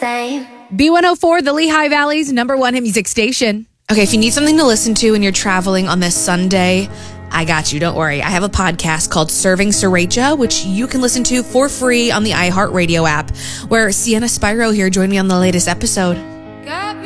same. B104, the Lehigh Valley's #1 hit music station. Okay, if you need something to listen to when you're traveling on this Sunday, I got you. Don't worry. I have a podcast called Serving Sriracha, which you can listen to for free on the iHeartRadio app, where Sienna Spyro here joined me on the latest episode.